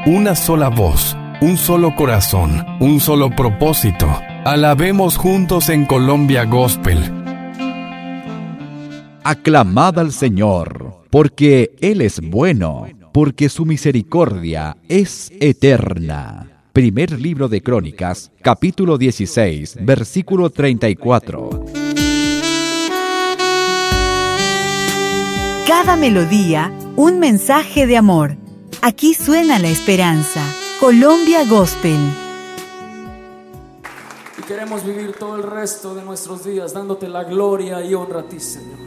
una sola voz, un solo corazón, un solo propósito. Alabemos juntos en Colombia Gospel. Aclamad al Señor, porque Él es bueno, porque su misericordia es eterna. Primer libro de Crónicas, capítulo 16, versículo 34. Cada melodía, un mensaje de amor. Aquí suena la esperanza. Colombia Gospel. Y queremos vivir todo el resto de nuestros días dándote la gloria y honra a ti, Señor.